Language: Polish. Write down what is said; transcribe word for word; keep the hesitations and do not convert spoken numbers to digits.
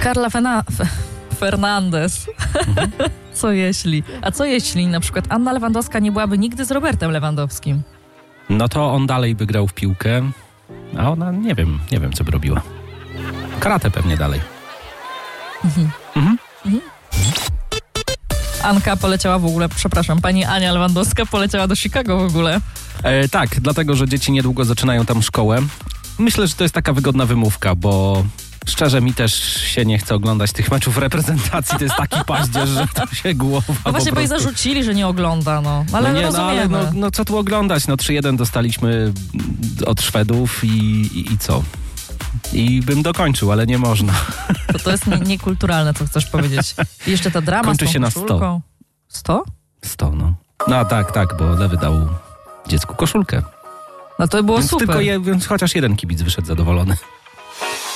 Carla Fena- F- Fernandez. Mhm. Co jeśli? A co jeśli na przykład Anna Lewandowska nie byłaby nigdy z Robertem Lewandowskim? No to on dalej by grał w piłkę, a ona nie wiem, nie wiem co by robiła. Karate pewnie dalej. Mhm. Mhm. Mhm. Anka poleciała w ogóle, przepraszam, pani Ania Lewandowska poleciała do Chicago w ogóle. E, tak, dlatego, że dzieci niedługo zaczynają tam szkołę. Myślę, że to jest taka wygodna wymówka, bo szczerze mi też się nie chce oglądać tych meczów reprezentacji. To jest taki paździerz, że to się głowa. No właśnie, bo jej zarzucili, że nie ogląda, no. Ale no nie, rozumiemy. No, ale no, no co tu oglądać? No trzy jeden dostaliśmy od Szwedów i, i, i co? I bym dokończył, ale nie można. To, to jest nie, niekulturalne, co chcesz powiedzieć. I jeszcze ta drama kończy z tą się koszulką. na sto. Sto? Sto, no. No tak, tak, bo Lewy dał dziecku koszulkę. No to było więc super. Tylko je, więc chociaż jeden kibic wyszedł zadowolony.